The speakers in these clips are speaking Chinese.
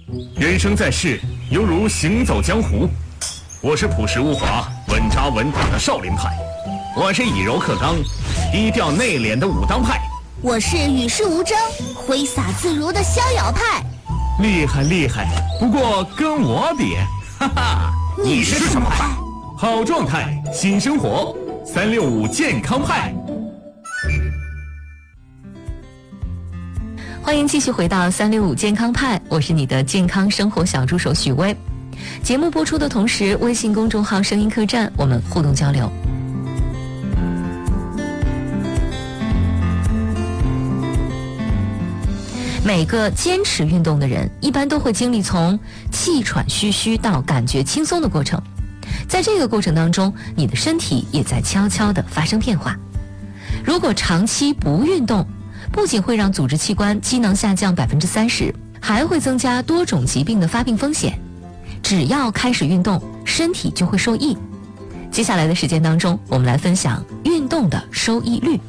人生在世，犹如行走江湖。我是朴实无华、稳扎稳打的少林派，我是以柔克刚、低调内敛的武当派， 我是与世无争、挥洒自如的逍遥派。 厉害厉害，不过跟我比，哈哈， 你是什么派？ 好状态，新生活，365健康派。 欢迎继续回到365健康派，我是你的健康生活小助手许薇。节目播出的同时，微信公众号声音客栈我们互动交流。每个坚持运动的人一般都会经历从气喘吁吁到感觉轻松的过程，在这个过程当中，你的身体也在悄悄地发生变化。如果长期不运动，不仅会让组织器官机能下降30%，还会增加多种疾病的发病风险。只要开始运动，身体就会受益。接下来的时间当中，我们来分享运动的收益率。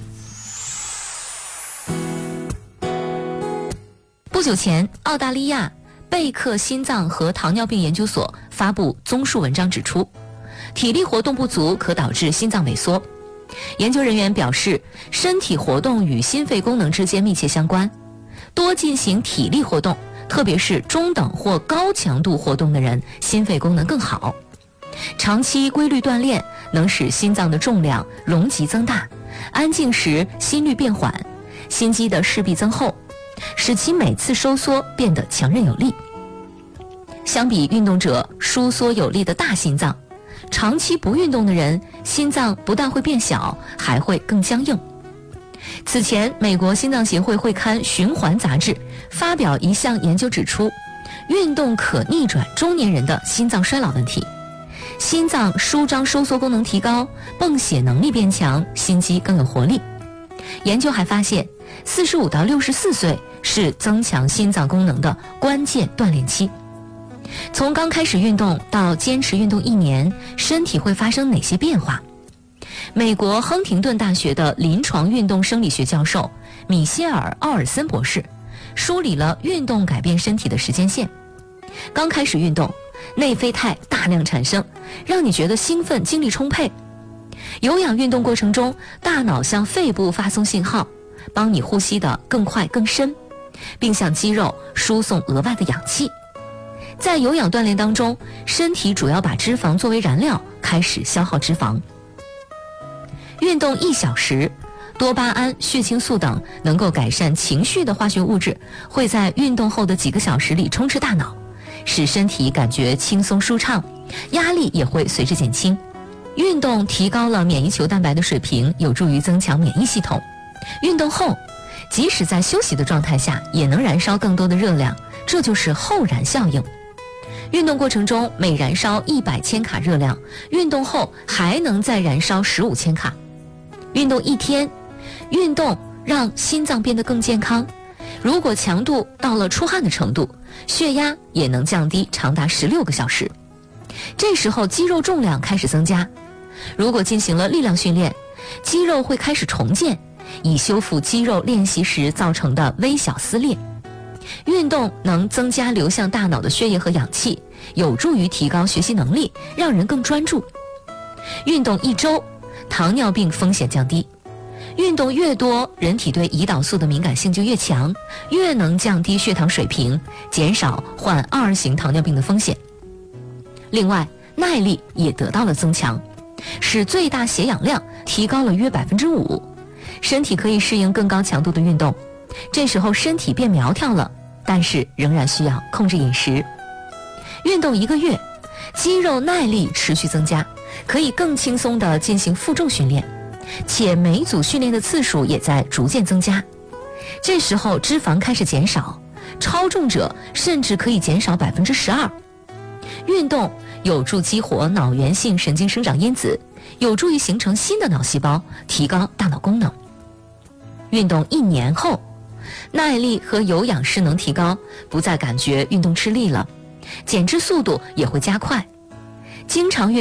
不久前，澳大利亚贝克心脏和糖尿病研究所发布综述文章指出，体力活动不足可导致心脏萎缩。研究人员表示，身体活动与心肺功能之间密切相关，多进行体力活动，特别是中等或高强度活动的人，心肺功能更好。长期规律锻炼能使心脏的重量容积增大，安静时心率变缓，心肌的室壁增厚，使其每次收缩变得强韧有力。相比运动者疏缩有力的大心脏，长期不运动的人，心脏不但会变小，还会更僵硬。此前，美国心脏协会会刊《循环》杂志发表一项研究指出，运动可逆转中年人的心脏衰老问题。心脏舒张收缩功能提高，泵血能力变强，心肌更有活力。研究还发现，45到64岁是增强心脏功能的关键锻炼期。从刚开始运动到坚持运动1年，身体会发生哪些变化？美国亨廷顿大学的临床运动生理学教授米歇尔·奥尔森博士梳理了运动改变身体的时间线。刚开始运动，内啡肽大量产生，让你觉得兴奋，精力充沛。有氧运动过程中，大脑向肺部发送信号，帮你呼吸得更快更深，并向肌肉输送额外的氧气。在有氧锻炼当中，身体主要把脂肪作为燃料，开始消耗脂肪。运动1小时，多巴胺、血清素等能够改善情绪的化学物质会在运动后的几个小时里充斥大脑，使身体感觉轻松舒畅，压力也会随之减轻。运动提高了免疫球蛋白的水平，有助于增强免疫系统。运动后，即使在休息的状态下，也能燃烧更多的热量，这就是后燃效应。运动过程中每燃烧100千卡热量，运动后还能再燃烧15千卡。运动1天，运动让心脏变得更健康。如果强度到了出汗的程度，血压也能降低长达16个小时。这时候肌肉重量开始增加。如果进行了力量训练，肌肉会开始重建，以修复肌肉练习时造成的微小撕裂。运动能增加流向大脑的血液和氧气，有助于提高学习能力，让人更专注。运动1周，糖尿病风险降低。运动越多，人体对胰岛素的敏感性就越强，越能降低血糖水平，减少患2型糖尿病的风险。另外，耐力也得到了增强，使最大血氧量提高了约5%，身体可以适应更高强度的运动。这时候身体变苗条了，但是仍然需要控制饮食。运动1个月，肌肉耐力持续增加，可以更轻松地进行负重训练，且每组训练的次数也在逐渐增加。这时候脂肪开始减少，超重者甚至可以减少12%。运动有助激活脑源性神经生长因子，有助于形成新的脑细胞，提高大脑功能。运动1年后，耐力和有氧势能提高，不再感觉运动吃力了，减脂速度也会加快。经常运